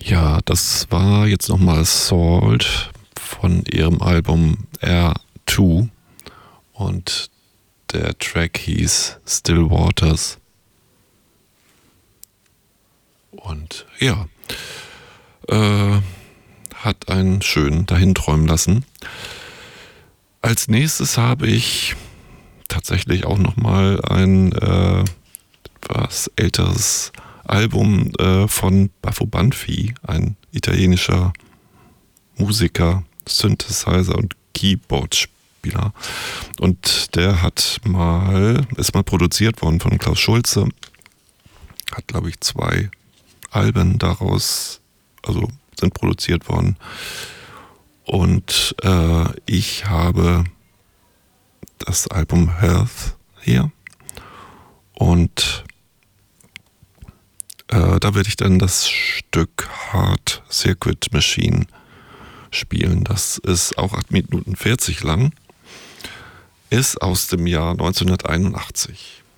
Ja, das war jetzt nochmal Salt von ihrem Album R2 und der Track hieß Still Waters. Und ja, hat einen schön dahinträumen lassen. Als nächstes habe ich tatsächlich auch nochmal ein etwas älteres Album von Baffo Banfi, ein italienischer Musiker, Synthesizer und Keyboardspieler. Und der ist mal produziert worden von Klaus Schulze. Hat, glaube ich, 2 Alben daraus, also sind produziert worden. Und ich habe das Album Health hier. Und da werde ich dann das Stück Heart Circuit Machine spielen. Das ist auch 8 Minuten 40 lang. Ist aus dem Jahr 1981.